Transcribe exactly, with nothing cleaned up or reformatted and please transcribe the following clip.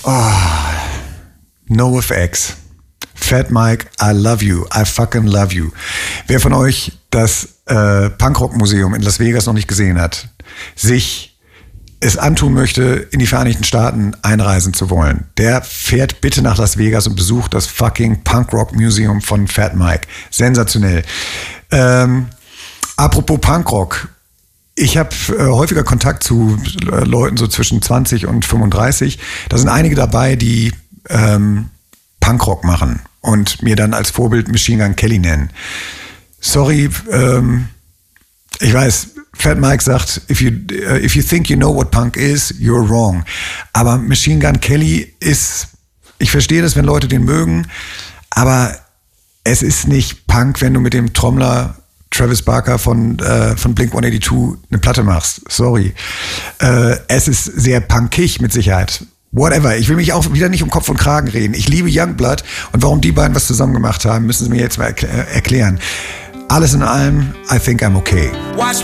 Oh, NoFX. Fat Mike, I love you. I fucking love you. Wer von euch das äh, Punkrock-Museum in Las Vegas noch nicht gesehen hat, sich es antun möchte, in die Vereinigten Staaten einreisen zu wollen, der fährt bitte nach Las Vegas und besucht das fucking Punkrock-Museum von Fat Mike. Sensationell. Ähm, apropos Punkrock. Ich habe äh, häufiger Kontakt zu äh, Leuten so zwischen zwanzig und fünfunddreißig. Da sind einige dabei, die ähm, Punkrock machen und mir dann als Vorbild Machine Gun Kelly nennen. Sorry, ähm, ich weiß, Fat Mike sagt, if you, uh, if you think you know what Punk is, you're wrong. Aber Machine Gun Kelly ist, ich verstehe das, wenn Leute den mögen, aber es ist nicht Punk, wenn du mit dem Trommler Travis Barker von, äh, von Blink hundertzweiundachtzig eine Platte machst. Sorry. Äh, es ist sehr punkig mit Sicherheit. Whatever. Ich will mich auch wieder nicht um Kopf und Kragen reden. Ich liebe Youngblood und warum die beiden was zusammen gemacht haben, müssen sie mir jetzt mal erklären. Alles in allem, I think I'm okay.